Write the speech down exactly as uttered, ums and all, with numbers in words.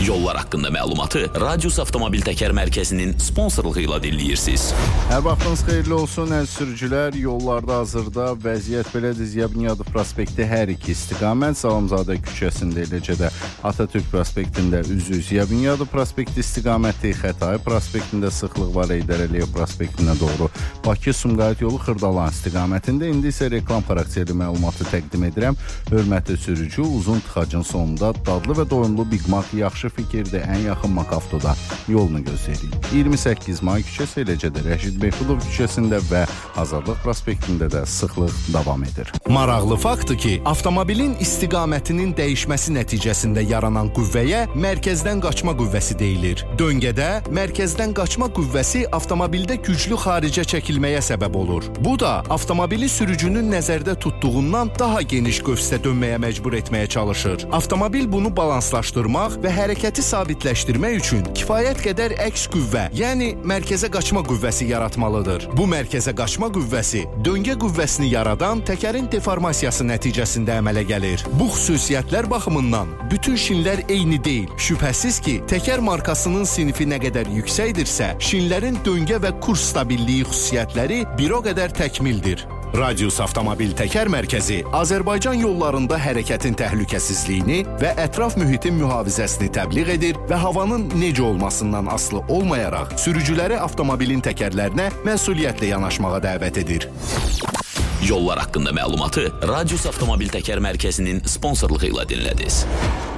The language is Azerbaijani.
Yollar haqqında məlumatı Radius Avtomobil Təkər Mərkəzinin sponsorluğu ilə dinləyirsiniz. Hər vaxtınız xeyirli olsun, əziz sürücülər. Yollarda hazırda vəziyyət belədir. Ziya Bünyadov prospekti hər iki istiqamət, Salamzadə küçəsində, eləcə də Atatürk prospektində üzü Ziya Bünyadov prospekti istiqaməti, Xətai prospektində sıxlıq var, Heydər Əliyev prospektinə doğru Bakı-Sumqayıt yolu Xırdalan istiqamətində. İndi isə reklam xarakterli məlumatı təqdim edirəm. Hörmətli sürücü, uzun tıxacın sonunda dadlı və doyumlu Big Mac yaxşı fikirdir, ən yaxın Makavtoda yolunu gözləyirik. iyirmi səkkiz may küçəsi, eləcə də Rəşid Beyxudov küçəsində və Azadlıq prospektində də sıxlıq davam edir. Maraqlı faktdır ki, avtomobilin istiqamətinin dəyişməsi nəticəsində yaranan qüvvəyə mərkəzdən qaçma qüvvəsi deyilir. Döngədə mərkəzdən qaçma qüvvəsi avtomobildə güclü xaricə çəkilməyə səbəb olur. Bu da avtomobili sürücünün nəzərdə tutduğundan daha geniş qövsdə dönməyə məcbur etməyə çalışır. Avtomobil bunu balanslaşdırmaq və hərəkəti sabitləşdirmək üçün kifayət qədər əks qüvvə, yəni mərkəzə qaçma qüvvəsi yaratmalıdır. Bu mərkəzə qaçma qüvvəsi döngə qüvvəsini yaradan təkərin deformasiyası nəticəsində əmələ gəlir. Bu xüsusiyyətlər baxımından bütün şinlər eyni deyil. Şübhəsiz ki, təkər markasının sinifi nə qədər yüksəkdirsə, şinlərin döngə və kurs stabilliyi xüsusiyyətləri bir o qədər təkmildir. Radius Avtomobil Təkər Mərkəzi Azərbaycan yollarında hərəkətin təhlükəsizliyini və ətraf mühitin mühafizəsini təbliğ edir və havanın necə olmasından asılı olmayaraq sürücüləri avtomobilin təkərlərinə məsuliyyətlə yanaşmağa dəvət edir. Yollar haqqında məlumatı Radius Avtomobil Təkər Mərkəzinin sponsorluğu ilə dinlədiniz.